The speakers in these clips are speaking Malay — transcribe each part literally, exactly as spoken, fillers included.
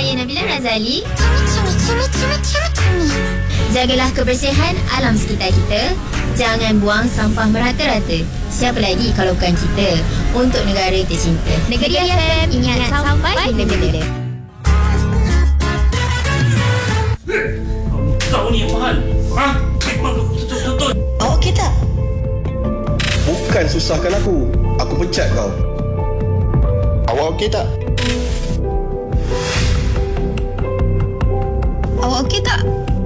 Saya Nabila Razali. Jagalah kebersihan alam sekitar kita. Jangan buang sampah merata-rata. Siapa lagi kalau bukan kita? Untuk negara tercinta. Negeri F M, ingat sampai bila-bila. Kau ni apa hal? Ha? Betul-betul. Awak okey tak? Bukan susahkan aku. Aku pecat kau. Awak okey tak? Awak okey tak?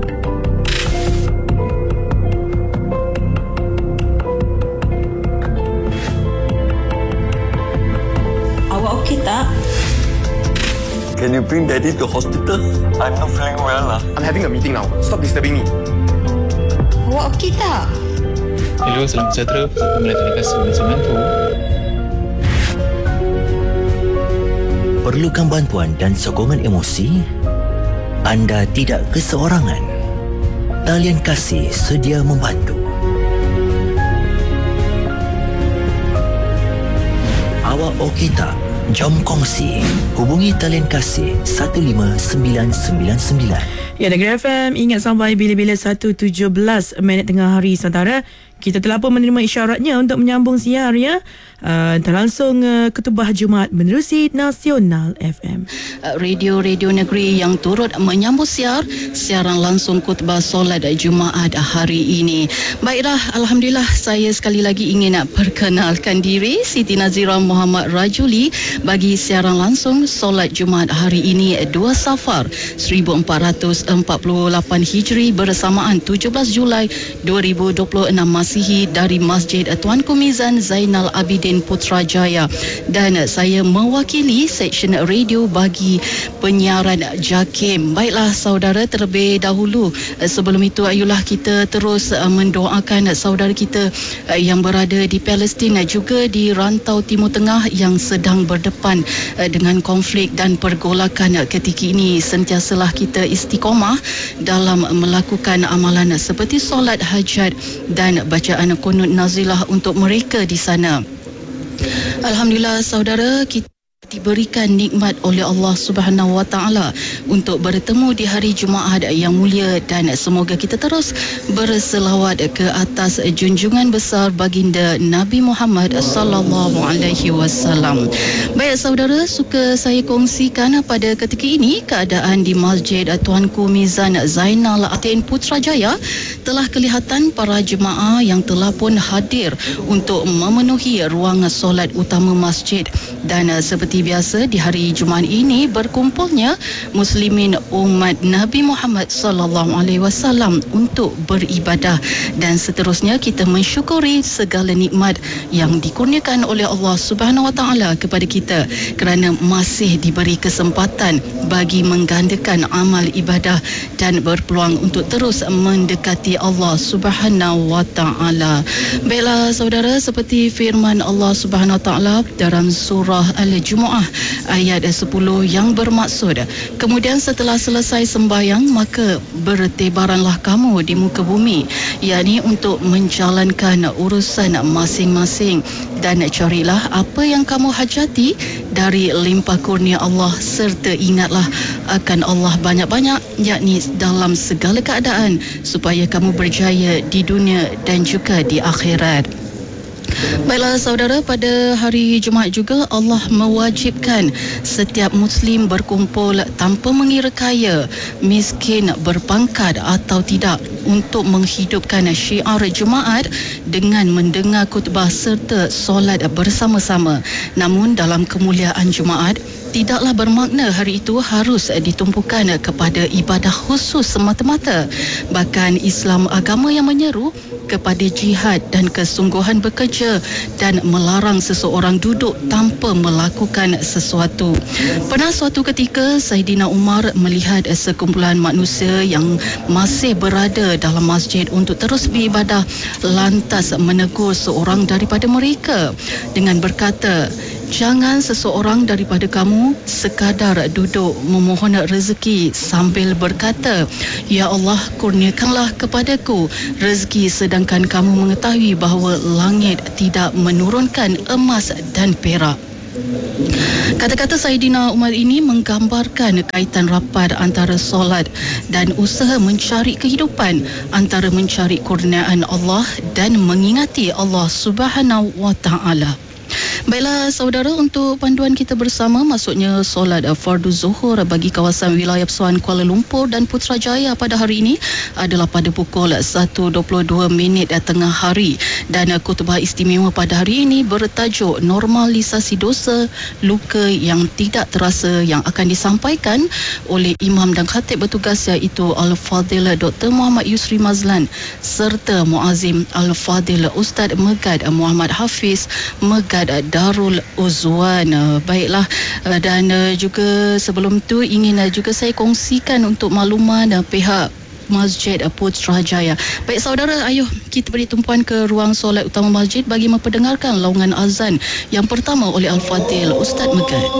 Awak okey tak? Can you bring daddy to hospital? I'm not feeling well lah. I'm having a meeting now. Stop disturbing me. Awak okey tak? Hello, salam sejahtera. Saya Melati Kasih Mantu. Perlukan bantuan dan sokongan emosi? Anda tidak keseorangan. Talian Kasih sedia membantu. Awak okey tak? Jom kongsi. Hubungi Talian Kasih satu lima sembilan sembilan sembilan. Ya, Negeri F M, ingat sampai bila-bila satu tujuh belas minit tengah hari sementara. Kita telah pun menerima isyaratnya untuk menyambung siar ya. Uh, terlangsung uh, Ketubah Jumaat menerusi Nasional F M. Radio-radio negeri yang turut menyambut siar siaran langsung khutbah solat Jumaat hari ini. Baiklah, alhamdulillah, saya sekali lagi ingin nak perkenalkan diri, Siti Nazira Muhammad Rajuli, bagi siaran langsung solat Jumaat hari ini dua Safar seribu empat ratus empat puluh lapan Hijri bersamaan tujuh belas Julai dua ribu dua puluh enam Masihi dari Masjid Tuanku Mizan Zainal Abidin Putrajaya, dan saya mewakili seksyen radio bagi penyiaran JAKIM. Baiklah saudara, terlebih dahulu sebelum itu ayolah kita terus mendoakan saudara kita yang berada di Palestin, juga di rantau Timur Tengah yang sedang berdepan dengan konflik dan pergolakan ketika ini. Sentiasalah kita istiqomah dalam melakukan amalan seperti solat hajat dan bacaan qunut nazilah untuk mereka di sana. Alhamdulillah saudara, kita diberikan nikmat oleh Allah Subhanahu Wa Taala untuk bertemu di hari Jumaat yang mulia, dan semoga kita terus berselawat ke atas junjungan besar baginda Nabi Muhammad sallallahu alaihi wasallam. Baik saudara, suka saya kongsikan pada ketika ini keadaan di Masjid Tuanku Mizan Zainal Abidin Putrajaya. Telah kelihatan para jemaah yang telah pun hadir untuk memenuhi ruang solat utama masjid, dan seperti biasa di hari Jumaat ini berkumpulnya muslimin umat Nabi Muhammad sallallahu alaihi wasallam untuk beribadah, dan seterusnya kita mensyukuri segala nikmat yang dikurniakan oleh Allah Subhanahu Wa Taala kepada kita kerana masih diberi kesempatan bagi menggandakan amal ibadah dan berpeluang untuk terus mendekati Allah Subhanahu Wa Taala. Baiklah saudara, seperti firman Allah Subhanahu Wa Taala dalam surah Al-Jumu'ah ayat sepuluh yang bermaksud, kemudian setelah selesai sembahyang maka bertebaranlah kamu di muka bumi, yakni untuk menjalankan urusan masing-masing, dan carilah apa yang kamu hajati dari limpah kurnia Allah, serta ingatlah akan Allah banyak-banyak, yakni dalam segala keadaan, supaya kamu berjaya di dunia dan juga di akhirat. Baiklah saudara, pada hari Jumaat juga Allah mewajibkan setiap Muslim berkumpul tanpa mengira kaya, miskin, berpangkat atau tidak, untuk menghidupkan syiar Jumaat dengan mendengar khutbah serta solat bersama-sama. Namun dalam kemuliaan Jumaat, tidaklah bermakna hari itu harus ditumpukan kepada ibadah khusus semata-mata. Bahkan Islam agama yang menyeru kepada jihad dan kesungguhan bekerja, dan melarang seseorang duduk tanpa melakukan sesuatu. Pernah suatu ketika Saidina Umar melihat sekumpulan manusia yang masih berada dalam masjid untuk terus beribadah, lantas menegur seorang daripada mereka dengan berkata, jangan seseorang daripada kamu sekadar duduk memohon rezeki sambil berkata, ya Allah, kurniakanlah kepadaku rezeki, sedangkan kamu mengetahui bahawa langit tidak menurunkan emas dan perak. Kata-kata Saidina Umar ini menggambarkan kaitan rapat antara solat dan usaha mencari kehidupan, antara mencari kurniaan Allah dan mengingati Allah Subhanahu wa taala. Baiklah saudara, untuk panduan kita bersama, maksudnya solat fardu zuhur bagi kawasan wilayah Persuan Kuala Lumpur dan Putrajaya pada hari ini adalah pada pukul satu dua puluh dua minit tengah hari, dan khutbah istimewa pada hari ini bertajuk normalisasi dosa luka yang tidak terasa yang akan disampaikan oleh Imam dan Khatib bertugas, iaitu Al-Fadil Doktor Muhammad Yusri Mazlan serta Muazzim Al-Fadil Ustaz Megad Muhammad Hafiz Megad Darul Uzwan. Baiklah, dan juga sebelum tu ingin juga saya kongsikan untuk makluman pihak Masjid Putrajaya. Baik saudara, ayuh kita beri tumpuan ke ruang solat utama masjid bagi memperdengarkan laungan azan yang pertama oleh Al-Fadil Ustaz Megad.